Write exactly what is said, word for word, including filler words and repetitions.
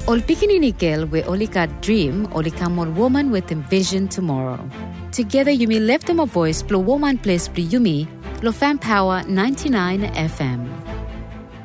Ol pikininikil we olika dream olikamon woman with a vision tomorrow. Together you may lift them a voice, blow woman place, yumi, lo fan power ninety-nine F M.